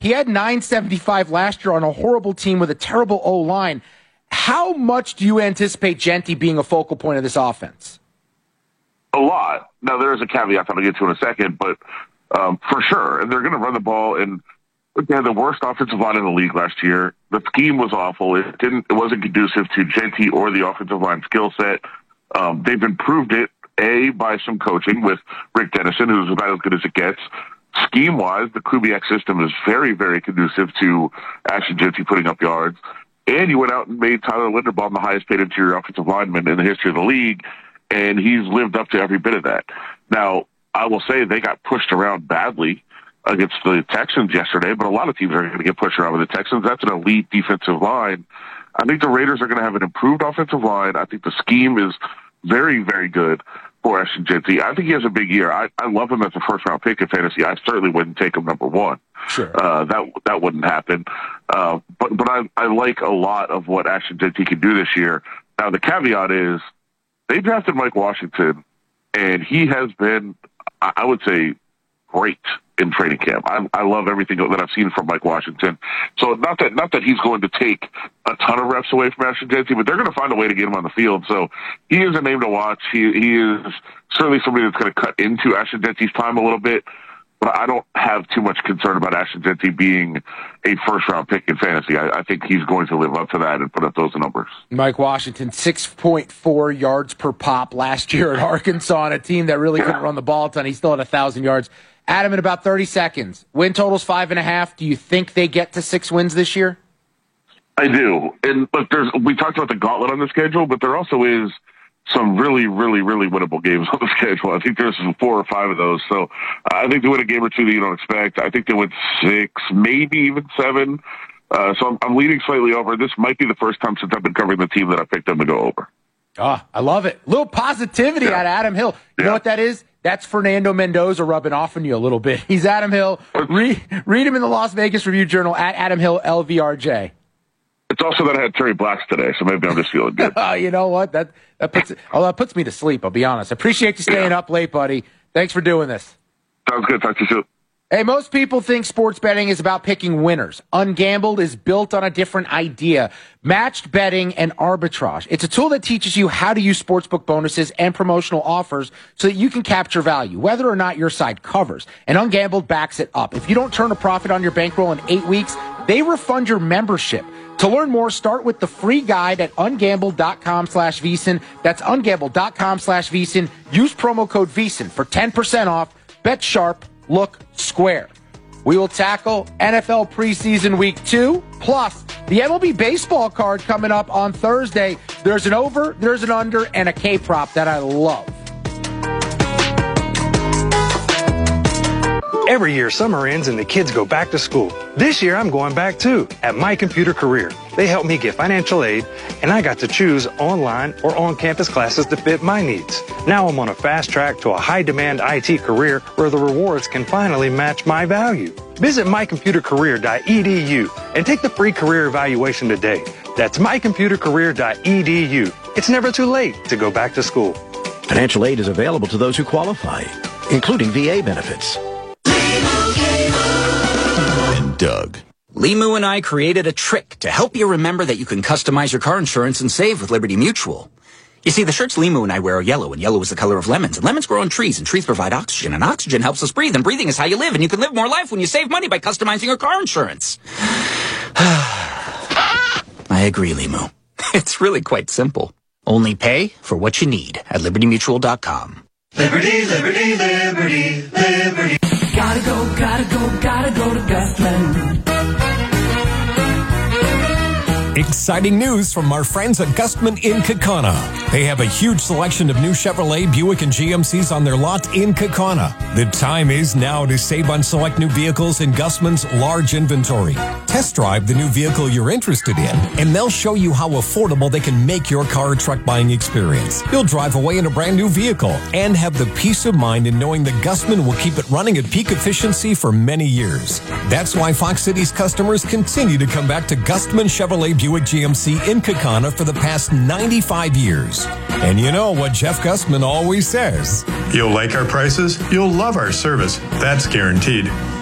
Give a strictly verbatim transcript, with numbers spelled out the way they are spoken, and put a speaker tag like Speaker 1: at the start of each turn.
Speaker 1: He had nine seventy-five last year on a horrible team with a terrible O-line. How much do you anticipate Jeanty being a focal point of this offense?
Speaker 2: A lot. Now, there is a caveat that I'll get to in a second, but um, for sure. And they're going to run the ball. And they had the worst offensive line in the league last year. The scheme was awful. It didn't. It wasn't conducive to Jeanty or the offensive line skill set. Um, they've improved it, A, by some coaching with Rick Dennison, who's about as good as it gets. Scheme-wise, the Kubiak system is very, very conducive to Ashton Jeanty putting up yards. And you went out and made Tyler Linderbaum the highest-paid interior offensive lineman in the history of the league, and he's lived up to every bit of that. Now, I will say they got pushed around badly against the Texans yesterday, but a lot of teams are going to get pushed around with the Texans. That's an elite defensive line. I think the Raiders are going to have an improved offensive line. I think the scheme is very, very good for Ashton Jeanty. I think he has a big year. I, I love him as a first-round pick in fantasy. I certainly wouldn't take him number one.
Speaker 1: Sure.
Speaker 2: Uh, that that wouldn't happen. Uh, but but I, I like a lot of what Ashton Jeanty can do this year. Now, the caveat is they drafted Mike Washington, and he has been, I would say, great in training camp. I, I love everything that I've seen from Mike Washington. So not that not that he's going to take a ton of reps away from Ashton Jeanty, but they're going to find a way to get him on the field. So he is a name to watch. He, he is certainly somebody that's going to cut into Ashton Jeanty's time a little bit. But I don't have too much concern about Ashton Jeanty being a first-round pick in fantasy. I, I think he's going to live up to that and put up those numbers.
Speaker 1: Mike Washington, six point four yards per pop last year at Arkansas on a team that really yeah. couldn't run the ball a ton. He still had one thousand yards. Adam, in about thirty seconds, win total's five and a half. Do you think they get to six wins this year?
Speaker 2: I do. And look, there's we talked about the gauntlet on the schedule, but there also is some really, really, really winnable games on the schedule. I think there's four or five of those. So uh, I think they win a game or two that you don't expect. I think they win six, maybe even seven. Uh, so I'm, I'm leaning slightly over. This might be the first time since I've been covering the team that I picked them to go over.
Speaker 1: Oh, I love it. A little positivity yeah. out of Adam Hill. You yeah. know what that is? That's Fernando Mendoza rubbing off on you a little bit. He's Adam Hill. Read, read him in the Las Vegas Review-Journal at Adam Hill L V R J.
Speaker 2: It's also that I had Terry Blacks today, so maybe I'm just feeling good.
Speaker 1: Oh, you know what? That that puts oh, that puts me to sleep, I'll be honest. I appreciate you staying yeah. up late, buddy. Thanks for doing this.
Speaker 2: Sounds good. Talk to you soon.
Speaker 1: Hey, most people think sports betting is about picking winners. Ungambled is built on a different idea. Matched betting and arbitrage. It's a tool that teaches you how to use sportsbook bonuses and promotional offers so that you can capture value, whether or not your side covers. And Ungambled backs it up. If you don't turn a profit on your bankroll in eight weeks, they refund your membership. To learn more, start with the free guide at ungambled.com slash VSiN. That's ungambled.com slash VSiN. Use promo code VSiN for ten percent off. Bet sharp. Look square. We will tackle N F L preseason week two, plus the M L B baseball card coming up on Thursday. There's an over, there's an under, and a K-prop that I love.
Speaker 3: Every year, summer ends and the kids go back to school. This year, I'm going back too, at My Computer Career. They helped me get financial aid, and I got to choose online or on-campus classes to fit my needs. Now I'm on a fast track to a high-demand I T career where the rewards can finally match my value. Visit my computer career dot e d u and take the free career evaluation today. That's my computer career dot e d u. It's never too late to go back to school.
Speaker 4: Financial aid is available to those who qualify, including V A benefits.
Speaker 5: And Doug.
Speaker 6: Limu and I created a trick to help you remember that you can customize your car insurance and save with Liberty Mutual. You see, the shirts Limu and I wear are yellow, and yellow is the color of lemons. And lemons grow on trees, and trees provide oxygen, and oxygen helps us breathe, and breathing is how you live, and you can live more life when you save money by customizing your car insurance. I agree, Limu. It's really quite simple. Only pay for what you need at liberty mutual dot com.
Speaker 7: Liberty, liberty, liberty, liberty. Gotta go, gotta go, gotta go to Gustman.
Speaker 8: Exciting news from our friends at Gustman in Kaukauna. They have a huge selection of new Chevrolet, Buick, and G M Cs on their lot in Kaukauna. The time is now to save on select new vehicles in Gustman's large inventory. Test drive the new vehicle you're interested in, and they'll show you how affordable they can make your car or truck buying experience. You'll drive away in a brand new vehicle and have the peace of mind in knowing that Gustman will keep it running at peak efficiency for many years. That's why Fox Cities customers continue to come back to Gustman Chevrolet Buick G M C in Kaukauna for the past ninety-five years. And you know what Jeff Gustman always says.
Speaker 9: You'll like our prices, you'll love our service. That's guaranteed.